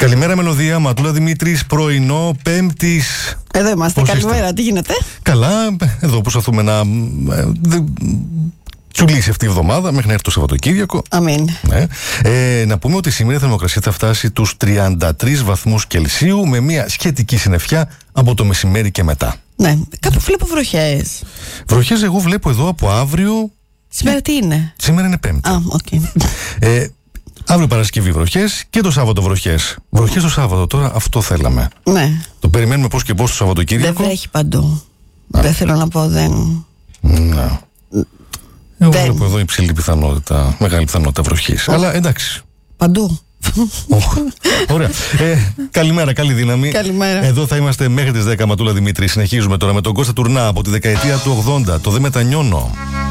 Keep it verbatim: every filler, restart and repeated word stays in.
Καλημέρα, Μελωδία. Ματούλα Δημήτρης, πρωινό Πέμπτης. Εδώ είμαστε. Πώς Καλημέρα, είστε? τι γίνεται? Καλά, εδώ προσπαθούμε να τσουλήσει αυτή η εβδομάδα μέχρι να έρθει το Σαββατοκύριακο. Αμήν. Ναι. Ε, να πούμε ότι σήμερα η θερμοκρασία θα φτάσει τους τριάντα τρεις βαθμούς Κελσίου με μια σχετική συννεφιά από το μεσημέρι και μετά. Ναι, κάπου βλέπω βροχές. Βροχές εγώ βλέπω εδώ από αύριο. Σήμερα τι είναι? Σήμερα είναι Πέμπτη. Α, οκ. Okay. Ε, αύριο Παρασκευή βροχές και το Σάββατο βροχές. Βροχές το Σάββατο, τώρα αυτό θέλαμε. Ναι. Το περιμένουμε πώς και πώς το Σαββατοκύριακο. Δεν βρέχει παντού. Α. Δεν θέλω να πω, δεν. Να. Εγώ δεν. βλέπω εδώ υψηλή πιθανότητα, μεγάλη πιθανότητα βροχής. Oh. Αλλά εντάξει. Παντού. Oh. Ωραία. Ε, καλημέρα, καλή δύναμη. Καλημέρα. Εδώ θα είμαστε μέχρι τις δέκα, Ματούλα Δημήτρη. Συνεχίζουμε τώρα με τον Κώστα Τουρνά από τη δεκαετία του ογδόντα. Το Δε Μετανιώνω.